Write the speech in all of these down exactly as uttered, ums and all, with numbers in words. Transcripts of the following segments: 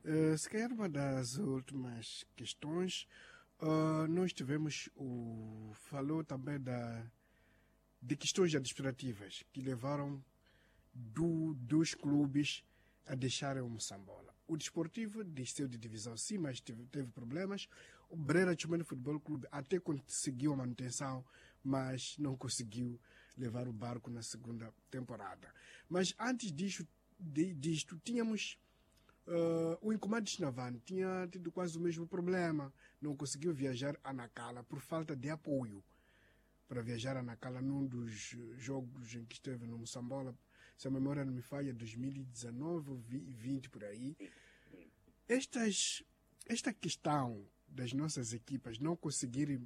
Uh, se calhar uma das últimas questões, uh, nós tivemos o... falou também da, de questões administrativas que levaram do, dos clubes a deixarem o Moçambola. O Desportivo desceu de divisão sim, mas teve, teve problemas. O Breira Chumeno Futebol Clube até conseguiu a manutenção, mas não conseguiu levar o barco na segunda temporada. Mas antes disto, de, disto tínhamos uh, o Incomado de Navan, tinha tido quase o mesmo problema. Não conseguiu viajar a Nacala por falta de apoio para viajar a Nacala num dos jogos em que esteve no Moçambola, se a memória não me falha, dois mil e dezenove ou vinte por aí. Estas, esta questão das nossas equipas não conseguirem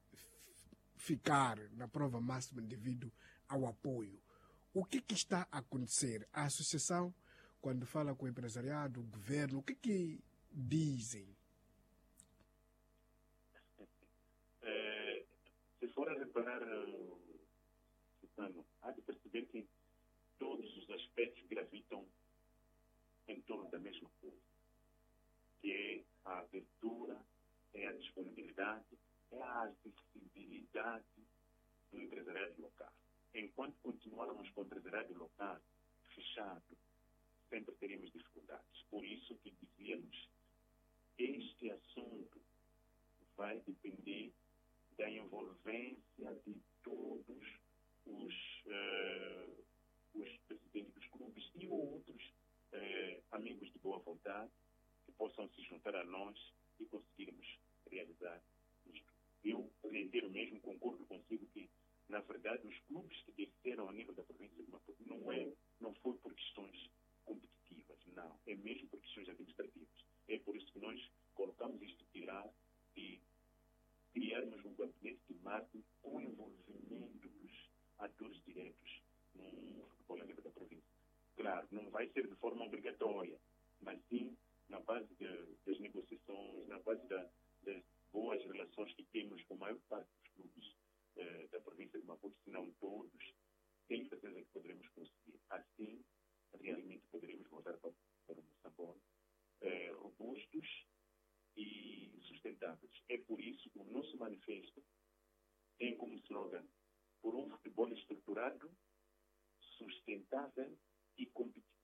ficar na prova máxima devido ao apoio, o que, que está a acontecer? A associação, quando fala com o empresariado, o governo, o que, que dizem? É, se for a reparar, Susano, há de perceber que todos os aspectos gravitam em torno da mesma coisa, que é a abertura, é a disponibilidade, é a acessibilidade do empresariado local. Enquanto continuarmos com o empresariado local fechado, sempre teremos dificuldades. Por isso que dizíamos, este assunto vai depender da envolvência de todos os, uh, os presidentes dos clubes e outros uh, amigos de boa vontade que possam se juntar a nós e conseguirmos realizar isto. Eu reitero mesmo, concordo consigo que, na verdade, os clubes que desceram a nível da província de Maputo não, é, não foi por questões competitivas, não. É mesmo por questões administrativas. É por isso que nós colocamos isto tirar e criarmos um gabinete de marketing com envolvimento dos atores diretos no futebol a nível da província. Claro, não vai ser de forma obrigatória, mas sim na base de, das negociações, na base da, das boas relações que temos com a maior parte dos clubes eh, da província de Maputo, se não todos, tenho certeza que poderemos conseguir. Assim, realmente poderemos voltar para, para o Moçambola eh, robustos e sustentáveis. É por isso que o nosso manifesto tem como slogan: por um futebol estruturado, sustentável e competitivo.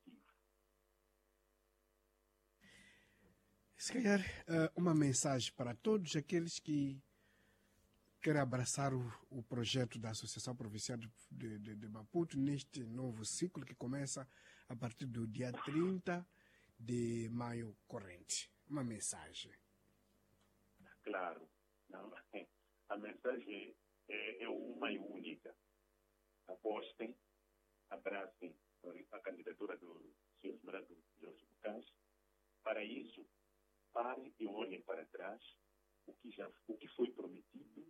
Se calhar, uma mensagem para todos aqueles que querem abraçar o, o projeto da Associação Provincial de, de, de Maputo neste novo ciclo que começa a partir do dia trinta de maio corrente. Uma mensagem. Claro. Não, a mensagem é, é uma e única. Apostem, abracem a candidatura do senhor Esmeraldo Jorge Bucás. Para isso, parem e olhem para trás o que, já, o que foi prometido,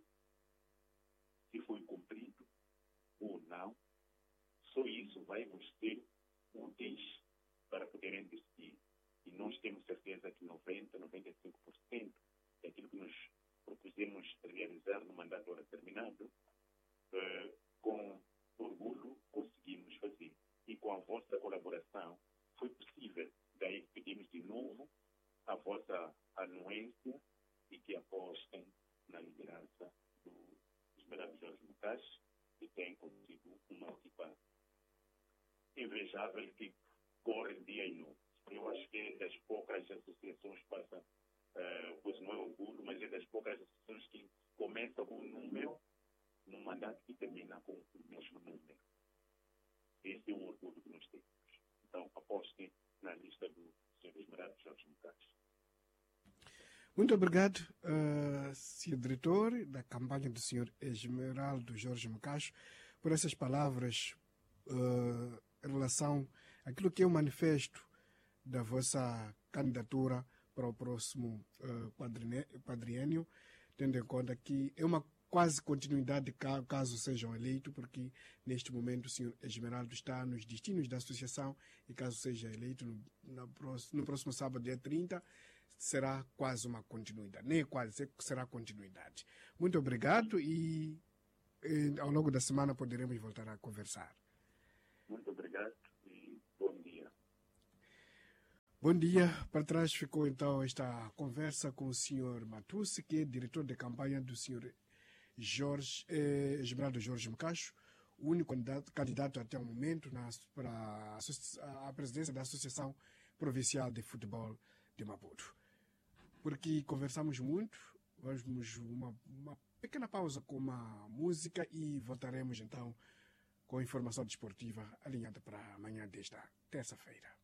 se foi cumprido ou não. Só isso vai vos ter úteis para poderem decidir. E nós temos certeza que noventa, noventa e cinco por cento daquilo que nos propusemos realizar no mandato hora terminado, eh, com orgulho conseguimos fazer. E com a vossa colaboração foi possível. Daí pedimos de novo a vossa anuência e que apostem na liderança do Esmeraldo Jorge Bucás, que tem consigo uma equipa invejável que corre dia e noite. Eu acho que é das poucas associações que passam, uh, pois não é orgulho, mas é das poucas associações que começam com um número num mandato e termina com o mesmo número. Esse é o orgulho que nós temos. Então, apostem na lista do senhor Esmeraldo Jorge Bucás. Muito obrigado, uh, senhor Diretor da campanha do senhor Esmeraldo Jorge Bucás, por essas palavras uh, em relação àquilo que é o manifesto da vossa candidatura para o próximo uh, quadriênio, tendo em conta que é uma quase continuidade caso sejam eleitos, porque neste momento o senhor Esmeraldo está nos destinos da associação e caso seja eleito no, no, próximo, no próximo sábado, dia trinta, será quase uma continuidade. Nem quase, será continuidade. Muito obrigado e, e ao longo da semana poderemos voltar a conversar. Muito obrigado e bom dia. Bom dia. Para trás ficou então esta conversa com o senhor Matusse, que é diretor de campanha do senhor Jorge, eh, Esmeralda Jorge Mcacho, o único candidato, candidato até o momento na, para a, a presidência da Associação Provincial de Futebol de Maputo. Por aqui conversamos muito, vamos uma, uma pequena pausa com uma música e voltaremos então com a informação desportiva alinhada para amanhã desta terça-feira.